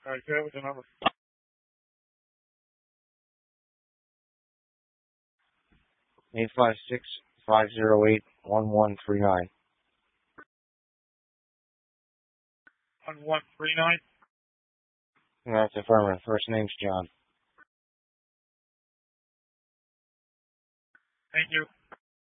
All right, go ahead with the number. 856-508-1139. 1139. That's affirmative. First name's John. Thank you.